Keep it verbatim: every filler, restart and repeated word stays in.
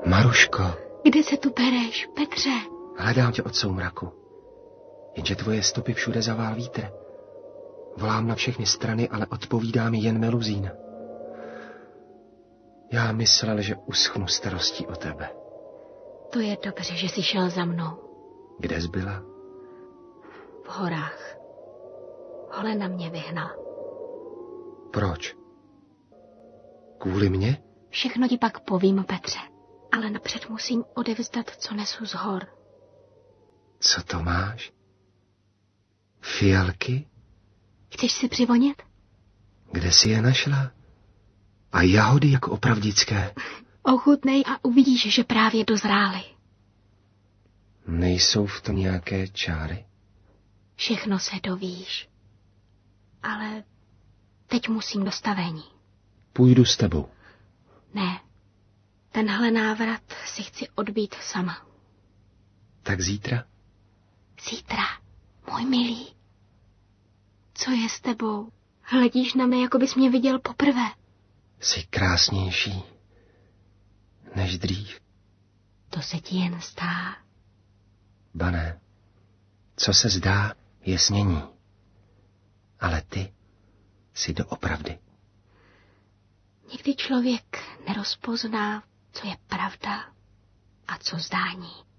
Maruško. Kde se tu bereš, Petře? Hledám tě od soumraku. Jenže tvoje stopy všude zavál vítr. Volám na všechny strany, ale odpovídá mi jen meluzín. Já myslel, že uschnu starostí o tebe. To je dobře, že jsi šel za mnou. Kde jsi byla? V horách. Holena mě vyhnala. Proč? Kvůli mně? Všechno ti pak povím, Petře. Ale napřed musím odevzdat, co nesu z hor. Co to máš? Fialky? Chceš si přivonět? Kde jsi je našla? A jahody jako opravdické. Ochutnej a uvidíš, že právě dozrály. Nejsou v tom nějaké čáry? Všechno se dovíš. Ale teď musím do stavení. Půjdu s tebou. Ne. Tenhle návrat si chci odbít sama. Tak zítra? Zítra, můj milý. Co je s tebou? Hledíš na mě, jako bys mě viděl poprvé. Jsi krásnější než dřív. To se ti jen zdá. Ba ne. Co se zdá, je snění. Ale ty jsi doopravdy. Někdy člověk nerozpozná, co je pravda a co zdání.